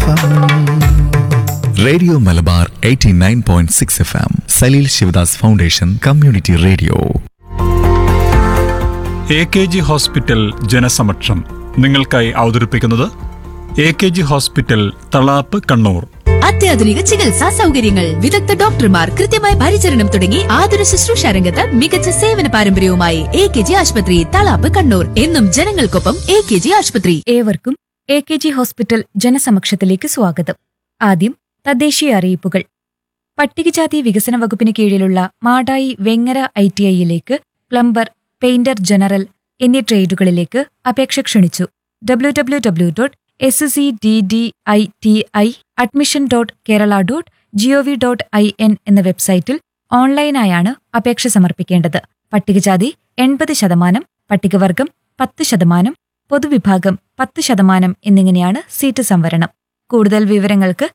Radio Malabar 89.6 FM Saleel Sivadas foundation community radio. AKG hospital ജനസമക്ഷം നിങ്ങൾക്കായി അവതരിപ്പിക്കുന്നത് AKG hospital Thalap Kannur. അത്യാധുനിക ചികിത്സാ സൗകര്യങ്ങൾ, വിദഗ്ധ ഡോക്ടർമാർ, കൃത്യമായ പരിചരണം തുടങ്ങി ആതുര ശുശ്രൂഷ രംഗത്ത് മികച്ച സേവന പാരമ്പര്യവുമായി AKG ആശുപത്രി തളാപ്പ് കണ്ണൂർ. എന്നും ജനങ്ങൾക്കൊപ്പം AKG ആശുപത്രി. ഏവർക്കും AKG ഹോസ്പിറ്റൽ ജനസമക്ഷത്തിലേക്ക് സ്വാഗതം. ആദ്യം തദ്ദേശീയ അറിയിപ്പുകൾ. പട്ടികജാതി വികസന വകുപ്പിന് കീഴിലുള്ള Madayi Vengara ITIയിലേക്ക് plumber, painter general എന്നീ ട്രേഡുകളിലേക്ക് അപേക്ഷ ക്ഷണിച്ചു. www.sccddi.admission.kerala.gov.in എന്ന വെബ്സൈറ്റിൽ ഓൺലൈനായാണ് അപേക്ഷ സമർപ്പിക്കേണ്ടത്. പട്ടികജാതി 80%, പട്ടികവർഗം 10%, പൊതുവിഭാഗം 10% എന്നിങ്ങനെയാണ് സീറ്റ് സംവരണം. കൂടുതൽ വിവരങ്ങൾക്ക്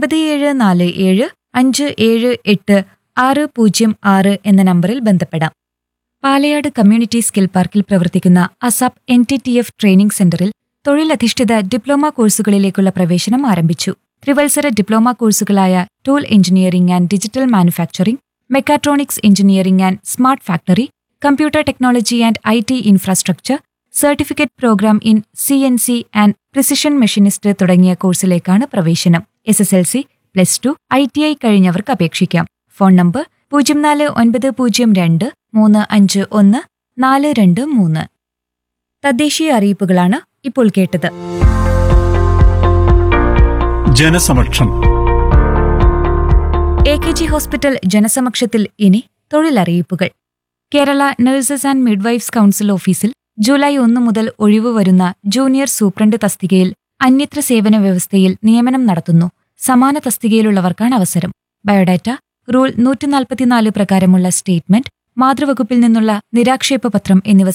9747-578-606 എന്ന നമ്പറിൽ ബന്ധപ്പെടാം. പാലയാട് കമ്മ്യൂണിറ്റി സ്കിൽ പാർക്കിൽ പ്രവർത്തിക്കുന്ന അസാപ് NTTF ട്രെയിനിംഗ് സെന്ററിൽ തൊഴിലധിഷ്ഠിത ഡിപ്ലോമ കോഴ്സുകളിലേക്കുള്ള പ്രവേശനം ആരംഭിച്ചു. ത്രിവത്സര diploma കോഴ്സുകളായ tool engineering and digital manufacturing, mechatronics engineering and smart factory, computer technology and IT infrastructure, certificate programme in CNC and precision machinist തുടങ്ങിയ കോഴ്സിലേക്കാണ് പ്രവേശനം. SSLC, +2, ITI കഴിഞ്ഞവർക്ക് അപേക്ഷിക്കാം. Phone number 0492351423. തദ്ദേശീയ അറിയിപ്പുകളാണ് ഇപ്പോൾ കേട്ടത്. ജനസമക്ഷം. AKG ഹോസ്പിറ്റൽ ജനസമക്ഷത്തിൽ ഇനി തൊഴിലറിയിപ്പുകൾ. Kerala nurses and midwives council ഓഫീസിൽ July 1 മുതൽ ഒഴിവ് വരുന്ന ജൂനിയർ സൂപ്രണ്ട് തസ്തികയിൽ അന്യത്ര സേവന വ്യവസ്ഥയിൽ നിയമനം നടത്തുന്നു. സമാന തസ്തികയിലുള്ളവർക്കാണ് അവസരം. ബയോഡാറ്റ, റൂൾ 144 പ്രകാരമുള്ള സ്റ്റേറ്റ്മെന്റ്, മാതൃവകുപ്പിൽ നിന്നുള്ള നിരാക്ഷേപ പത്രം എന്നിവ